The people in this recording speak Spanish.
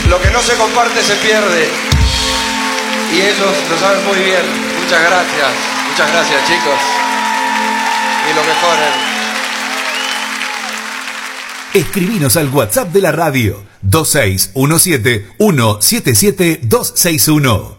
Lo que no se comparte se pierde. Y ellos lo saben muy bien. Muchas gracias chicos. Y lo mejor. Escribinos al WhatsApp de la radio 2617 177 261.